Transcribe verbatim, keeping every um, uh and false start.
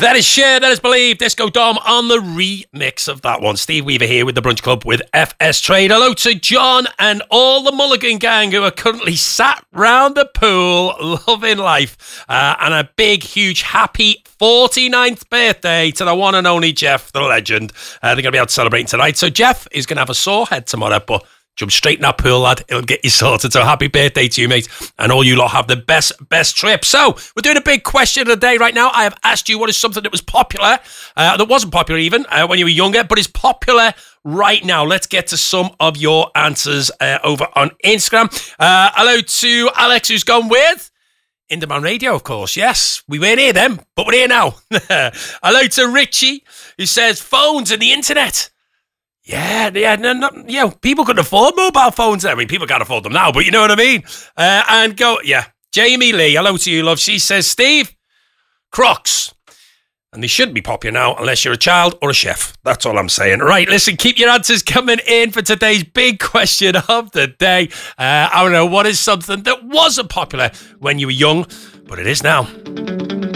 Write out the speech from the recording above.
That is Share, That is Believe, Disco Dom on the remix of that one. Steve Weaver here with the Brunch Club with F S Trade. Hello to John and all the Mulligan gang who are currently sat round the pool loving life. Uh, and a big, huge, happy forty-ninth birthday to the one and only Jeff, the legend. Uh, they're going to be out celebrating tonight. So Jeff is going to have a sore head tomorrow, but jump straight in that pool, lad. It'll get you sorted. So happy birthday to you, mate. And all you lot have the best, best trip. So we're doing a big question of the day right now. I have asked you what is something that was popular, uh, that wasn't popular even uh, when you were younger, but is popular right now. Let's get to some of your answers uh, over on Instagram. Uh, hello to Alex, who's gone with Inderman Radio, of course. Yes, we weren't here then, but we're here now. Hello to Richie, who says phones and the internet. Yeah, yeah, no, no, yeah. People couldn't afford mobile phones. I mean, people can't afford them now, but you know what I mean. Uh, and go, yeah. Jamie Lee, hello to you, love. She says, Steve, Crocs. And they shouldn't be popular now unless you're a child or a chef. That's all I'm saying. Right, listen, keep your answers coming in for today's big question of the day. Uh, I don't know, what is something that wasn't popular when you were young, but it is now?